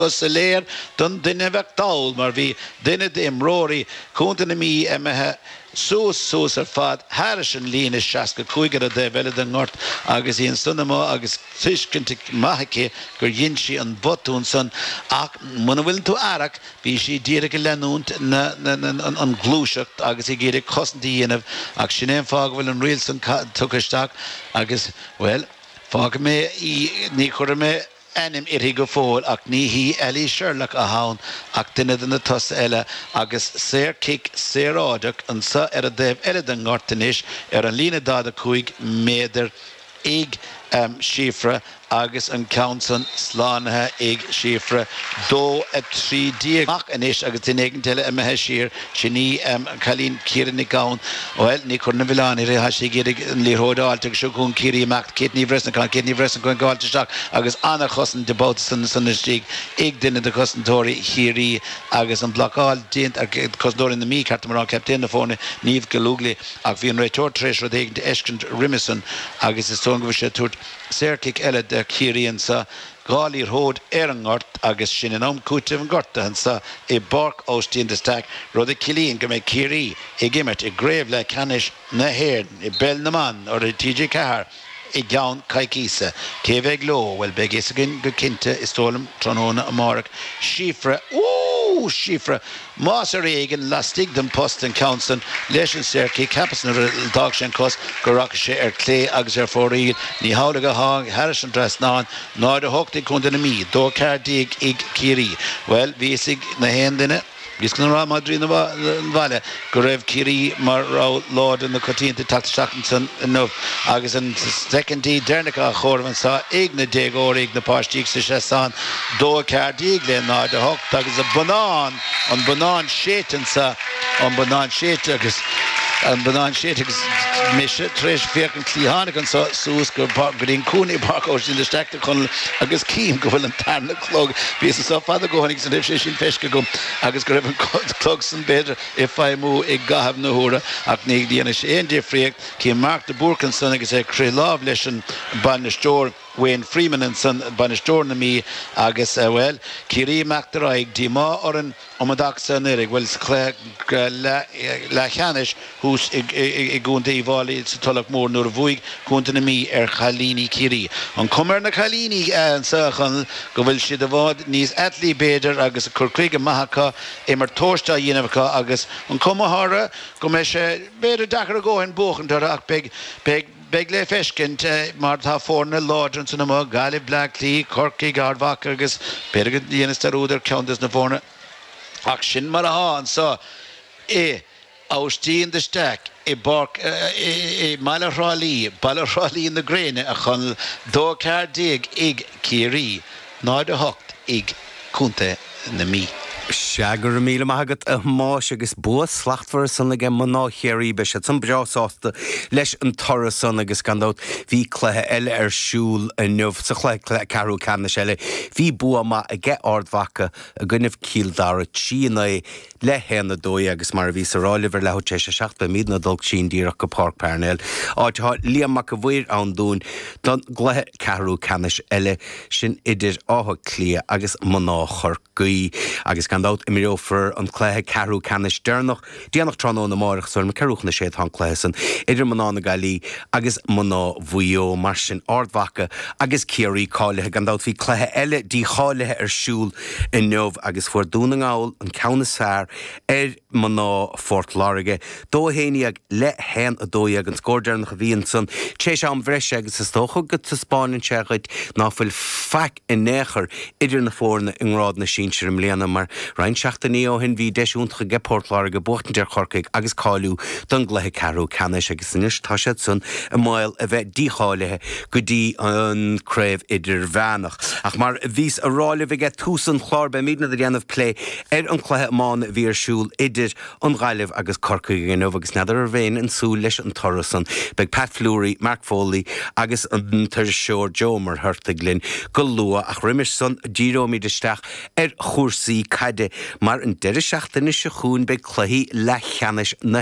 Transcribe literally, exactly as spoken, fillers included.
Leer, dan dinne weg taal, maar wie dinne de imrori, kontene mi emmehe, soos soos er fad, harischen line schaske, kuigere de welle de ngort, agus in stunema, agus tischkentik mahike, gur yinshi an botun son, ak, mona willen to arak, wie shi direke lenunt, na, na, na, an glushakt, agus i gere kosten die jenev, ak shinem fag willen reelson tukestak, agus, well, fag me, i, ni kore me, Enim irigo fól ach ní hí elí Sherlock a haun ach duine den na tos eile agus sér kick sér áideach an sa ar a déh eile den ngortanis ar an lína dáda chuig méidir ig um, sífra agus an council slánathe ig sífra dó a trí díag ach anis agus in éigen teile a methe sír sinní um, chalín círan i gaun well ní chur na bhilán i ré hasí géirig an líródáilte go siú chun círí macht cét ní bhresan can cét ní bhresan chun gáilte seach agus anna chosan de bóta san san istíg ig duine de chosantóirí hírí agus an blocáil déint ar cosdóir in na mí carta marrán cept in na fóna níomh go lúglaí ach bhí an réiteoir tréis rud éigen de eiscint Rimison agus is tónga bhí sé tuairt séircic eile de círíonn sa gáilír hód ar an ngort agus sin an amcúte an gorta an sa i barc óstíon de stac rud a cilíonn go méid círí i gimmert i gréibh le canis na héirn i bell na man or i T J Cahar i gceann caicísa céimheh ló well beag is agin go cinnte is tólam tróna amárach sífra ó sífra más ar éigen lastig den post an council leis an séircí capas na dag sin cos go racha sé ar clé agus ar fóríil ní hála go hang Harris an dres ná náid a hochtaí chun na mí dó cardíag ig círí well vísigh na héan duine Vis gan ra Madrid na vale go raibh círí mar rá lád in na cotínta tachtachtan nó agus an secondí dernacha a chóirman sa ag na déag óir ag na pástíigh sa sé san dó cardíag le náid a hocht agus a banán an banán sétan sa an banán sét agus an banán sét agus mise tréis fécin clíhanach an sa sús go goín cúnaí park ós in de steachta chun agus cím go bhfuil an tarna clog bhís an sa fada gohannig san raibh sé sin feisce go agus go raibh an clog san beidir i fáimú ag gahabh na húra ach ní dhéana sé aon défriíocht cí Mark de Burcan san agus é cré láb leis an banisteoir Wayne Freeman and son banisteoir na mí agus uh, well círí meachtar ag dímá or an omadach san irig well le cheanis hús i gúnta í bhálaí sa tulach mór nuair a bhuaig chunta na mí ar chalíní círí an cumar na chalíní an sachan go bhfuil siad a bhád níos etlí béidir agus a curcraige maithacha é mar tóirtá dhéanamhacha agus an cumathara go mé sé béidir dachar a ggóin buchantar ach beag beag Beg le feskent mar tá fórna ládran san amá Galibh Blackley, Corky Gardbach agus bergad dhéanastar údar ceantas na fórna ach sin mar a háin sa é austíon de steach i barc i Mallarálí, Ballarálí na gréine a chun dó cardíag ig círí náid a hocht ig cúnta na mí. Seagur míle maigad a máis agus buas slachtfar san ige maná chéirí be sé san breásásta leis an torra san agus gandát hí chluthe eile ar siúl a nuamh sa chluthe carú canna eile hí bua má a gce ardhacha a gcuineh cíldara tína le héna dói agus mar a bhí sa ráilihar le té sé seach be míad na dul sin díach go Park Parnell áitá líamach go bhfuir an dún don gluthe carú canna eile sin idir átha clia agus maná chorcaí agus gandát i mirófar an chluthe carú canis dernach déanach tránó na márach so me carúch na séad an chlésan idir maná na galí agus maná bhuió mar sin ardhacha agus cíirí cáilethe gandát hí chluthe eile dí cháilethe ar siúl in nuamh agus fuair dúna ngáil an ceanna sár ar maná Fort Láirge dó héanaag le hen a dóiag an scórdernach a bhíon san té se an bhreise agus is tócha go sa Spáin seachaid ná fuil feic in néchar idir na fórna inrád na sínsir im léana mar Rein seachtaí ó hin bhí deisiúntacha ge Port Láirge buchtan dear chorcaig agus cáiliú don gluthe carú canis agus inis tá sé san a máil a bheith díáilethe go dtí an craibh idir bhenach ach mar bhís a ráile bheith get túsan chlár be mína a dhéanamh lé ar an chluthe máin bhí ar siúl idir an ghaileh agus corcaig an nómh agus neidir ar bhéin an sú leis an torrasan beag Pat Fleury, Mark Foley agus an tar seoir Jomer Hurtiglin go lua ach riimiis san dírómí deisteach ar chósaí caide mar an deire seachtainna se chuún beag chluí le cheannis na